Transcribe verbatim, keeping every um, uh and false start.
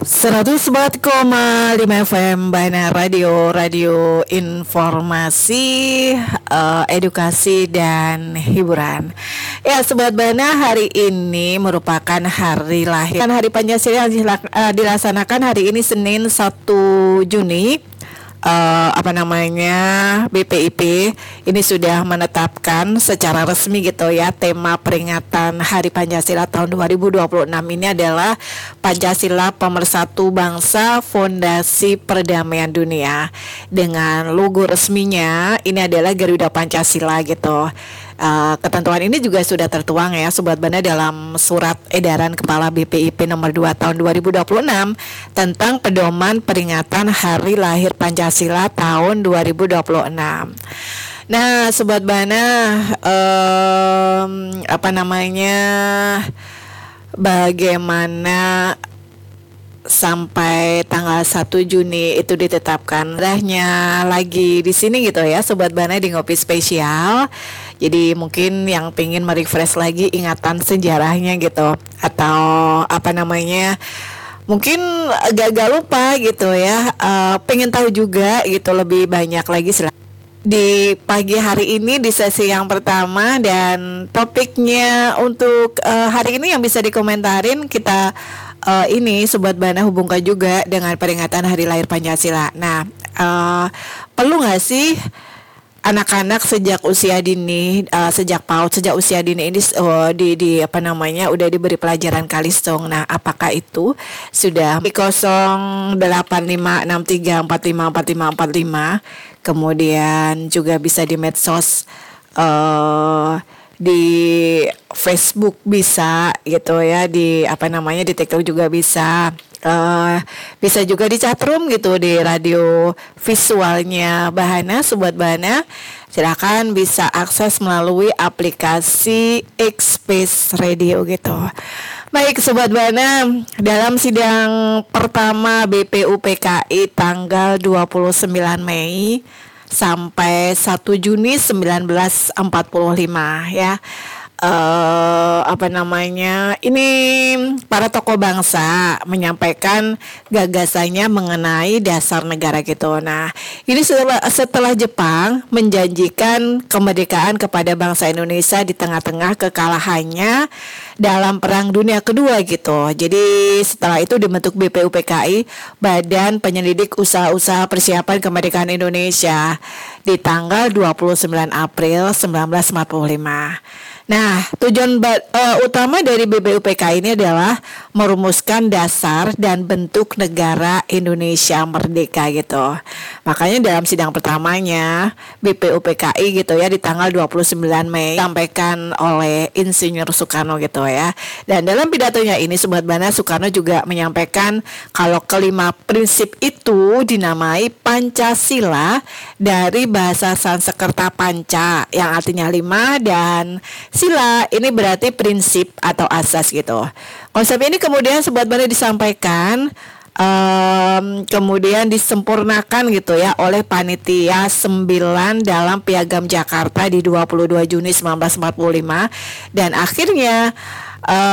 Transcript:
seratus empat koma lima F M Bana Radio, radio informasi, uh, edukasi dan hiburan. Ya Sobat Bana, hari ini merupakan hari lahir kan Hari Pancasila yang uh, dilaksanakan hari ini Senin satu Juni. Uh, apa namanya B P I P ini sudah menetapkan secara resmi gitu ya, tema peringatan Hari Pancasila tahun dua ribu dua puluh enam ini adalah Pancasila Pemersatu Bangsa Fondasi Perdamaian Dunia. Dengan logo resminya ini adalah Garuda Pancasila gitu. Uh, ketentuan ini juga sudah tertuang ya Sobat Bana dalam surat edaran Kepala B P I P nomor dua tahun dua ribu dua puluh enam tentang pedoman peringatan Hari Lahir Pancasila tahun dua ribu dua puluh enam. Nah Sobat Bana, um, apa namanya bagaimana sampai tanggal satu Juni itu ditetapkan rahnya lagi di sini gitu ya Sobat Bana di Ngopi Spesial. Jadi mungkin yang pengen merefresh lagi ingatan sejarahnya gitu, atau apa namanya mungkin agak-agak lupa gitu ya, uh, pengen tahu juga gitu lebih banyak lagi silahkan di pagi hari ini di sesi yang pertama. Dan topiknya untuk uh, hari ini yang bisa dikomentarin kita uh, ini Sobat Bana hubungkan juga dengan peringatan Hari Lahir Pancasila. Nah uh, perlu nggak sih anak-anak sejak usia dini, uh, sejak PAUD, sejak usia dini ini uh, di, di apa namanya udah diberi pelajaran Kalistung. Nah, apakah itu sudah di nol delapan lima enam tiga empat lima empat lima empat lima, kemudian juga bisa di medsos, uh, di Facebook bisa gitu ya, di apa namanya di TikTok juga bisa. Uh, bisa juga di chatroom gitu di radio visualnya Bahana Sobat Bana. Silakan bisa akses melalui aplikasi X-Space Radio gitu. Baik Sobat Bana, dalam sidang pertama B P U P K I tanggal dua puluh sembilan Mei sampai satu Juni seribu sembilan ratus empat puluh lima ya. Uh, apa namanya ini para tokoh bangsa menyampaikan gagasannya mengenai dasar negara gitu. Nah ini setelah, setelah Jepang menjanjikan kemerdekaan kepada bangsa Indonesia di tengah-tengah kekalahannya dalam Perang Dunia Kedua gitu. Jadi setelah itu dibentuk B P U P K I, Badan Penyelidik Usaha-Usaha Persiapan Kemerdekaan Indonesia, di tanggal dua puluh sembilan April seribu sembilan ratus empat puluh lima. Nah, tujuan uh, utama dari B P U P K I ini adalah merumuskan dasar dan bentuk negara Indonesia merdeka gitu. Makanya dalam sidang pertamanya B P U P K I gitu ya di tanggal dua puluh sembilan Mei disampaikan oleh Insinyur Soekarno gitu ya. Dan dalam pidatonya ini Sobat Bana, Soekarno juga menyampaikan kalau kelima prinsip itu dinamai Pancasila dari bahasa Sanskerta panca yang artinya lima, dan sila ini berarti prinsip atau asas gitu. Konsep ini kemudian Sobat Bana disampaikan, um, kemudian disempurnakan gitu ya oleh Panitia sembilan dalam Piagam Jakarta di dua puluh dua Juni seribu sembilan ratus empat puluh lima, dan akhirnya uh,